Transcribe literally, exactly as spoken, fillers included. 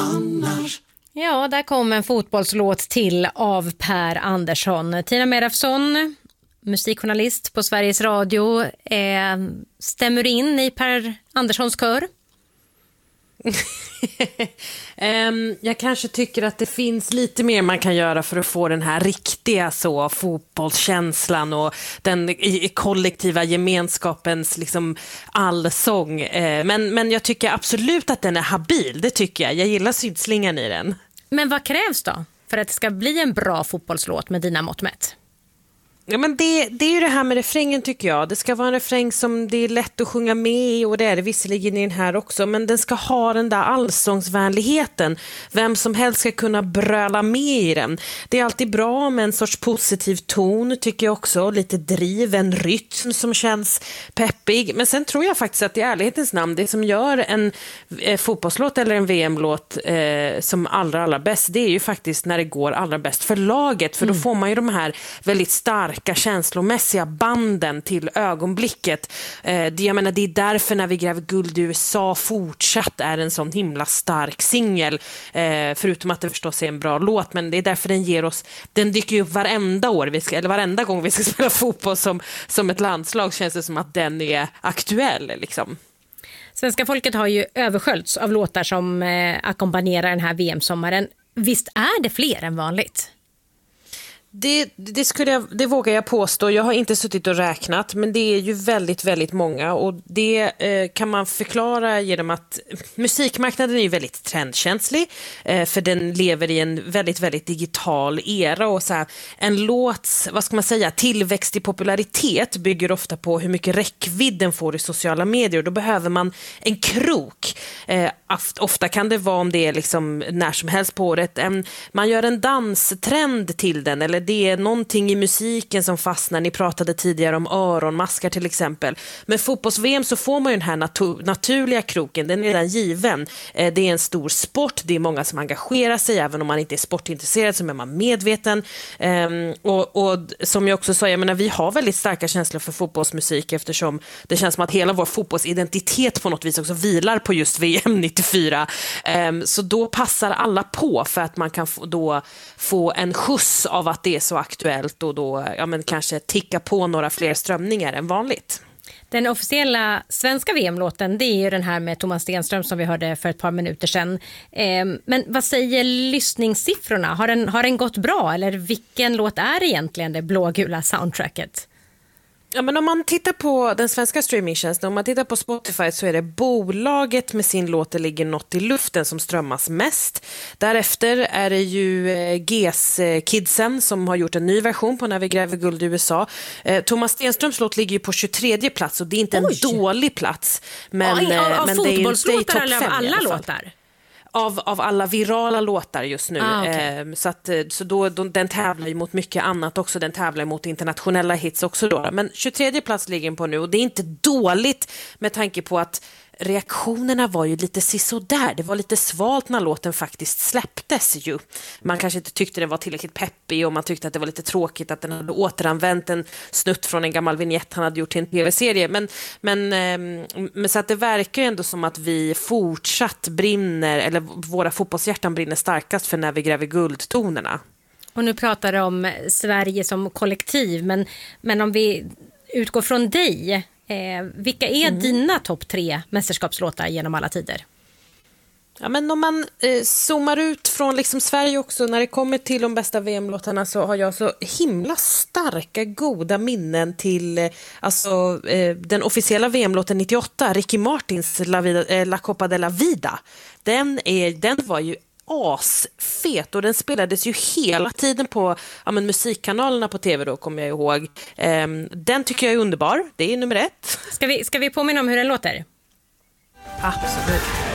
annars? Ja, där kom en fotbollslåt till av Per Andersson. Tina Merafsson, musikjournalist på Sveriges Radio, eh, stämmer in i Per Anderssons kör? um, jag kanske tycker att det finns lite mer man kan göra för att få den här riktiga så fotbollskänslan och den i, i kollektiva gemenskapens liksom allsång. Uh, men, men jag tycker absolut att den är habil, det tycker jag. Jag gillar syntslingan i den. Men vad krävs då för att det ska bli en bra fotbollslåt med dina mått mätt? Ja, men det, det är ju det här med refrängen tycker jag. Det ska vara en refräng som det är lätt att sjunga med i, och det är det visserligen i den här också. Men den ska ha den där allsångsvänligheten. Vem som helst ska kunna bröla med i den. Det är alltid bra med en sorts positiv ton tycker jag också. Lite driv, en rytm som känns peppig. Men sen tror jag faktiskt att i ärlighetens namn, det som gör en eh, fotbollslåt eller en V M-låt eh, som allra, allra bäst, det är ju faktiskt när det går allra bäst för laget. För då får man ju de här väldigt starka känslomässiga banden till ögonblicket. Eh, det, jag menar, det är därför När vi gräver guld i U S A fortsatt är en sån himla stark singel. Eh, förutom att det förstås är en bra låt, men det är därför den ger oss, den dyker ju upp varenda år vi ska, eller varenda gång vi ska spela fotboll som, som ett landslag, känns det som att den är aktuell liksom. Svenska folket har ju översköljts av låtar som eh, ackompanjerar den här V M-sommaren. Visst är det fler än vanligt? Det, det, skulle jag, det vågar jag påstå. Jag har inte suttit och räknat, men det är ju väldigt, väldigt många. Och det eh, kan man förklara genom att musikmarknaden är ju väldigt trendkänslig. Eh, för den lever i en väldigt, väldigt digital era. Och så här, en låts, vad ska man säga, tillväxt i popularitet bygger ofta på hur mycket räckvidd den får i sociala medier. Och då behöver man en krok. Eh, ofta kan det vara, om det är liksom när som helst på året, en, man gör en danstrend till den, eller det är någonting i musiken som fastnar. Ni pratade tidigare om öronmaskar till exempel. Med fotbolls-V M så får man ju den här natu- naturliga kroken. Den är redan given. Eh, det är en stor sport. Det är många som engagerar sig. Även om man inte är sportintresserad så är man medveten. Eh, och, och som jag också sa, jag menar, vi har väldigt starka känslor för fotbollsmusik, eftersom det känns som att hela vår fotbollsidentitet på något vis också vilar på just V M nittiofyra. Eh, så då passar alla på, för att man kan få, då få en skjuts av att det är så aktuellt, och då ja, men kanske ticka på några fler strömningar än vanligt. Den officiella svenska V M-låten, det är ju den här med Thomas Stenström som vi hörde för ett par minuter sedan. Eh, men vad säger lyssningssiffrorna? Har den, har den gått bra, eller vilken låt är egentligen det blågula soundtracket? Ja, men om man tittar på den svenska streamingtjänsten, om man tittar på Spotify, så är det bolaget med sin låt Det ligger något i luften som strömmas mest. Därefter är det ju G S-kidsen som har gjort en ny version på När vi gräver guld i U S A. Eh, Thomas Stenströms låt ligger ju på tjugotredje plats, och det är inte en Oj. dålig plats. Men, ja, av men det är ju inte i topp eller av fem alla i alla fall. låtar? Av, av alla virala låtar just nu. Ah, okay. eh, så att, så då, då, den tävlar ju mot mycket annat också. Den tävlar mot internationella hits också då. Men tjugotredje plats ligger den på nu, och det är inte dåligt med tanke på att reaktionerna var ju lite sisådär. Det var lite svalt när låten faktiskt släpptes ju. Man kanske inte tyckte den var tillräckligt peppig, och man tyckte att det var lite tråkigt att den hade återanvänt en snutt från en gammal vignett han hade gjort till en tv-serie. Men, men, men så att det verkar ju ändå som att vi fortsatt brinner, eller våra fotbollshjärtan brinner starkast för När vi gräver guldtonerna. Och nu pratar du om Sverige som kollektiv, men, men om vi utgår från dig, Eh, vilka är mm. dina topp tre mästerskapslåtar genom alla tider? Ja, men om man eh, zoomar ut från liksom Sverige också, när det kommer till de bästa V M-låtarna, så har jag så himla starka, goda minnen till eh, alltså, eh, den officiella V M-låten nittioåtta, Ricky Martins La, Vida, eh, La Copa de la Vida. Den, är, den var ju asfet, och den spelades ju hela tiden på ja, men musikkanalerna på tv då, kommer jag ihåg. Um, den tycker jag är underbar, det är nummer ett. Ska vi, ska vi påminna om hur den låter? Absolut.